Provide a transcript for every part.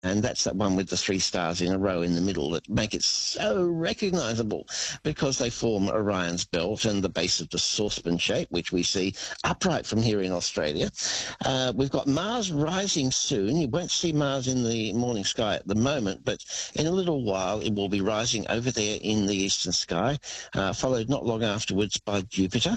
And that's that one with the 3 stars in a row in the middle that make it so recognisable because they form Orion's belt and the base of the saucepan shape, which we see upright from here in Australia. We've got Mars rising soon. You won't see Mars in the morning sky at the moment, but in a little while it will be rising over there in the eastern sky, followed not long afterwards by Jupiter.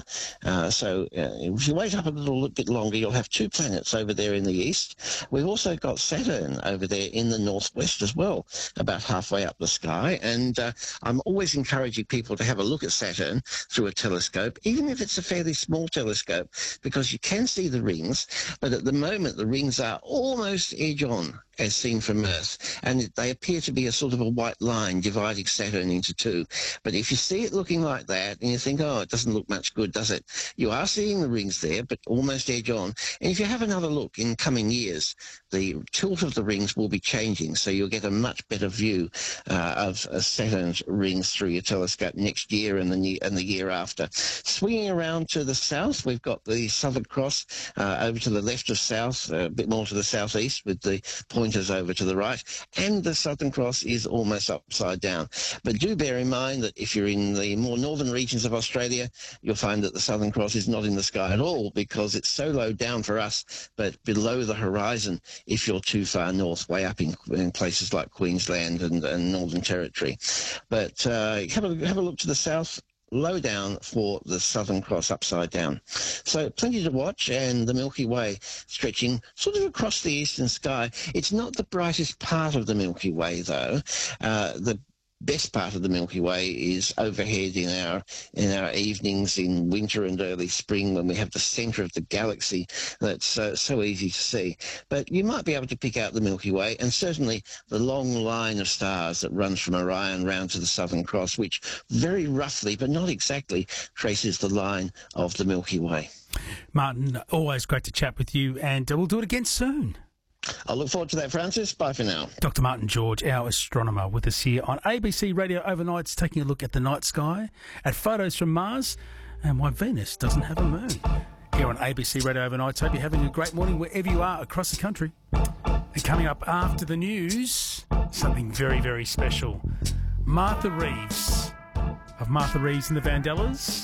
So if you wait up a little bit longer, you'll have 2 planets over there in the east. We've also got Saturn over there in the northwest as well, about halfway up the sky. And I'm always encouraging people to have a look at Saturn through a telescope, even if it's a fairly small telescope, because you can see the rings, but at the moment the rings are almost edge-on as seen from Earth, and they appear to be a sort of a white line dividing Saturn into 2. But if you see it looking like that and you think, oh, it doesn't look much good, does it? You are seeing the rings there, but almost edge-on. And if you have another look in coming years, the tilt of the rings will be changing, so you'll get a much better view of Saturn's rings through your telescope next year and the year after. Swinging around to the south, we've got the Southern Cross over to the left of south, a bit more to the southeast with the pointers over to the right, and the Southern Cross is almost upside down. But do bear in mind that if you're in the more northern regions of Australia, you'll find that the Southern Cross is not in the sky at all because it's so low down for us, but below the horizon if you're too far north, way up in places like Queensland and Northern Territory. But have a look to the south, low down for the Southern Cross upside down. So plenty to watch, and the Milky Way stretching sort of across the eastern sky. It's not the brightest part of the Milky Way, though. The best part of the Milky Way is overhead in our evenings in winter and early spring when we have the centre of the galaxy that's so easy to see. But you might be able to pick out the Milky Way, and certainly the long line of stars that runs from Orion round to the Southern Cross, which very roughly, but not exactly, traces the line of the Milky Way. Martin, always great to chat with you, and we'll do it again soon. I look forward to that, Francis. Bye for now. Dr. Martin George, our astronomer, with us here on ABC Radio Overnights, taking a look at the night sky, at photos from Mars, and why Venus doesn't have a moon. Here on ABC Radio Overnights, hope you're having a great morning wherever you are across the country. And coming up after the news, something very, very special. Martha Reeves, of Martha Reeves and the Vandellas.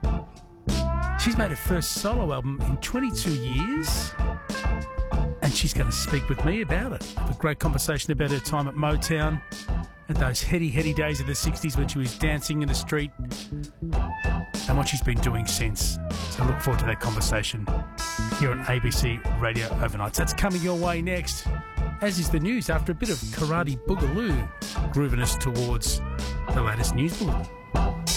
She's made her first solo album in 22 years. And she's going to speak with me about it. Have a great conversation about her time at Motown and those heady days of the 60s when she was dancing in the street and what she's been doing since. So look forward to that conversation here on ABC Radio Overnights. That's coming your way next, as is the news after a bit of karate boogaloo, grooving us towards the latest news bulletin.